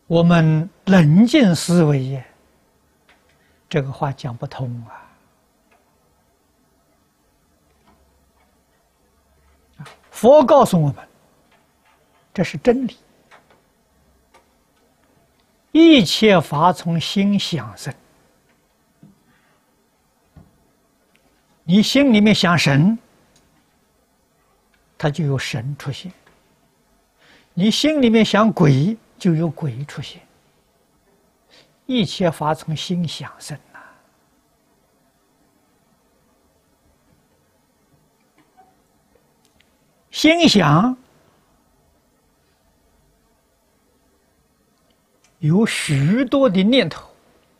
我们冷静思维，这个话讲不通啊！佛告诉我们，这是真理。一切法从心想生。你心里面想神，它就有神出现；你心里面想鬼，就有鬼出现。一切法从心想生呐。心想有许多的念头，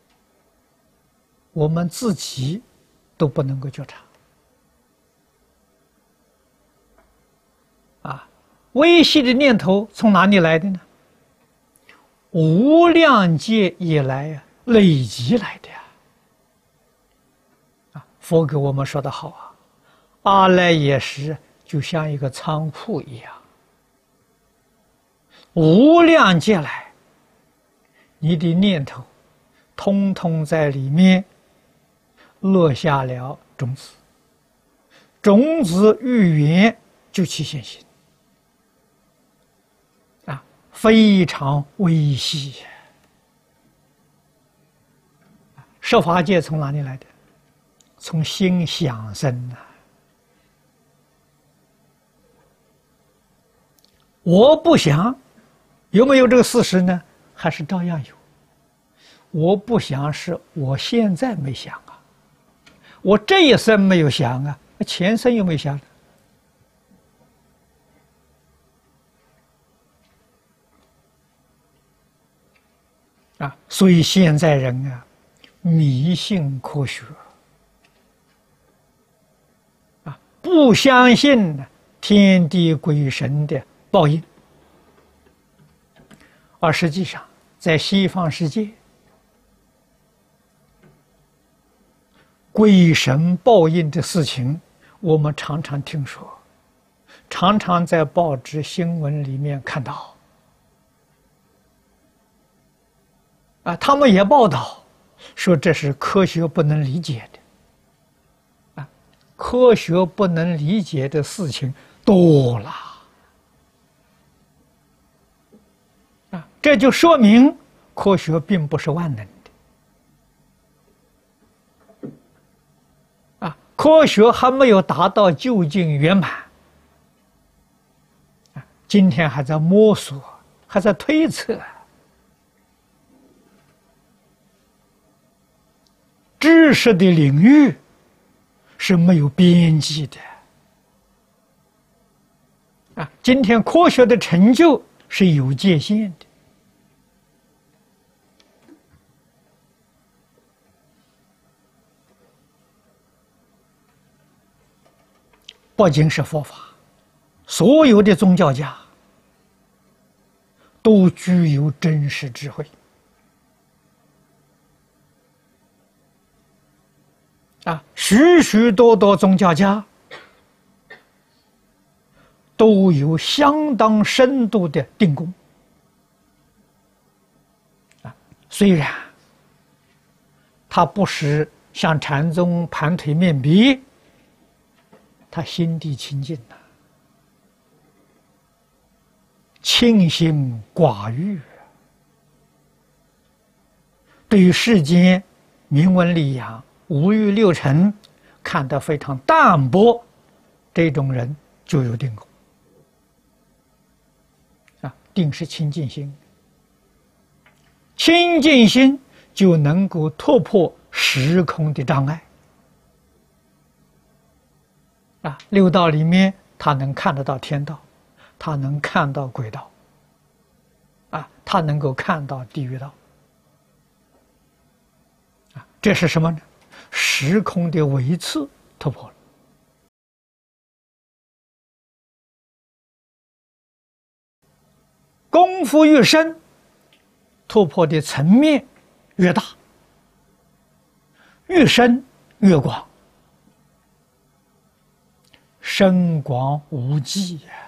我们自己都不能够觉察。微细的念头从哪里来的呢？无量劫以来累积来的佛给我们说的好啊，阿赖耶识就像一个仓库一样，无量劫来，你的念头通通在里面落下了种子，种子遇缘就起现行。非常微细。十法界从哪里来的？从心想生我不想，有没有这个事实呢？还是照样有。我不想是我现在没想啊，我这一生没有想啊，前生有没有想？所以现在人迷信科学不相信天地鬼神的报应，而实际上在西方世界，鬼神报应的事情我们常常听说，常常在报纸新闻里面看到。他们也报道说这是科学不能理解的，科学不能理解的事情多了，这就说明科学并不是万能的，科学还没有达到究竟圆满，今天还在摸索，还在推测。知识的领域是没有边际的，今天科学的成就是有界限的。不仅是佛法，所有的宗教家都具有真实智慧。许许多多宗教家都有相当深度的定功。虽然他不是像禅宗盘腿面壁，他心地清净清心寡欲，对于世间名闻利养、五欲六尘看得非常淡薄，这种人就有定功。定是清净心，清净心就能够突破时空的障碍。六道里面他能看得到天道，他能看到鬼道，他能够看到地狱道。这是什么呢？时空的维次突破了。功夫越深，突破的层面越大，越深越广，深广无际